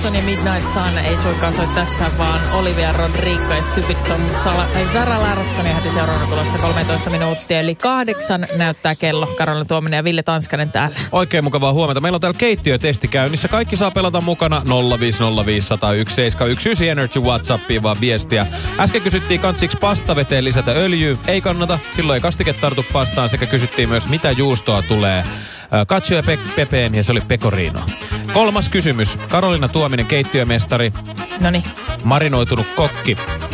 Larson ja Midnight Sun ei suinkaan soi tässä, vaan Olivia Rodrigo ja Stupid Song. Zara Larsson ja heti seuraavana tulossa 13 minuuttia, eli 8 näyttää kello. Karolina Tuominen ja Ville Tanskanen täällä. Oikein mukavaa huomenta. Meillä on täällä keittiötesti käynnissä. Kaikki saa pelata mukana 050501719 Energy WhatsAppiin vaan viestiä. Äsken kysyttiin kantsiksi pastaveteen lisätä öljyä. Ei kannata, silloin ei kastike tartu pastaan. Sekä kysyttiin myös, mitä juustoa tulee. Cacio ja pepeen ja se oli pecorino. 3. kysymys. Karolina Tuominen, keittiömestari. Noniin. Marinoitunut kokki.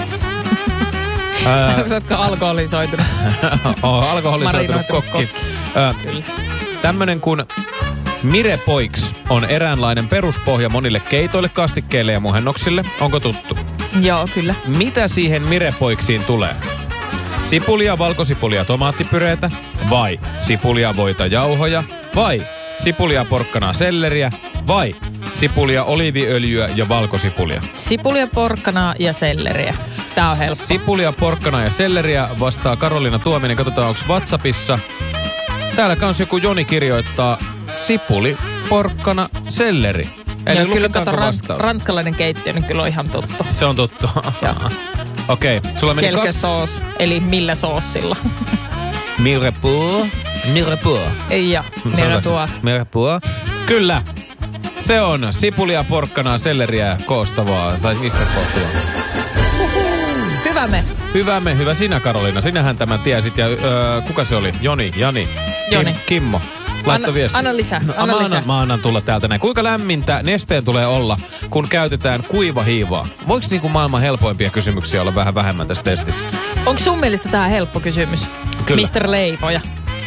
Oletko alkoholisoitunut? Alkoholisoitunut kokki. Tämmönen kuin Mirepoix on eräänlainen peruspohja monille keitoille, kastikkeille ja muhennoksille. Onko tuttu? Joo, kyllä. Mitä siihen Mirepoixiin tulee? Sipulia, valkosipulia, tomaattipyreitä? Vai sipulia, voita, jauhoja? Vai sipulia, porkkanaa, selleriä? Vai sipulia, oliiviöljyä ja valkosipulia? Sipulia, porkkanaa ja selleriä. Tää on helppo. Sipulia, porkkanaa ja selleriä vastaa Karolina Tuominen. Katsotaan, onko WhatsAppissa. Täällä kans joku Joni kirjoittaa sipuli, porkkana, selleri. Eli joo, kyllä kato ranskalainen keittiö, niin kyllä on ihan tuttu. Se on tuttu. Okei, sulla meni Kelke soos, eli millä soossilla? Mirepoix. Ja, Mirepoix. Kyllä. Se on sipulia, porkkanaa, selleriä koostavaa. Tai mistä koostavaa? Hyvä me. Hyvä sinä, Karolina. Sinähän tämän tiesit. Ja kuka se oli? Jani. Kimmo. Laitto viesti. Anna lisää. Mä annan tulla täältä näin. Kuinka lämmintä nesteen tulee olla, kun käytetään kuivahiivaa? Voiko niinku maailman helpoimpia kysymyksiä olla vähän vähemmän tässä testissä? Onko sun mielestä tää helppo kysymys? Kyllä. Mr. Leipoja.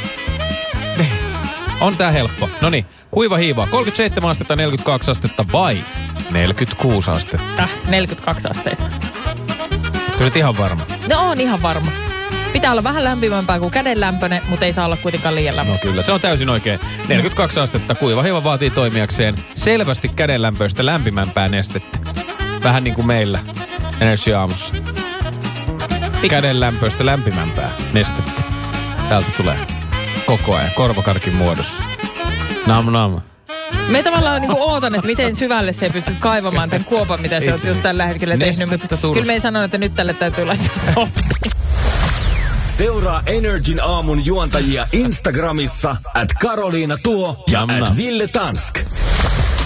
On tää helppo. Noniin, kuivahiivaa. 37 astetta, 42 astetta vai 46 astetta? 42 asteista. Ootko nyt ihan varma? No on ihan varma. Pitää olla vähän lämpimämpää kuin kädenlämpöinen, mutta ei saa olla kuitenkaan liian lämpöistä. No kyllä, se on täysin oikein. 42 astetta kuivahiiva vaatii toimijakseen selvästi kädenlämpöistä lämpimämpää nestettä. Vähän niin kuin meillä Energy Aamussa. Kädenlämpöistä lämpimämpää nestettä. Täältä tulee koko ajan korvakarkin muodossa. Nam. Me tavallaan niinku ootan, että miten syvälle se pystyt kaivamaan tämän kuopan, mitä sä oot just tällä hetkellä tehnyt. Mutta kyllä me ei sano, että nyt tälle täytyy laittaa stoppi. Seuraa Energin aamun juontajia Instagramissa @Karoliina Tuo ja @Ville Tansk.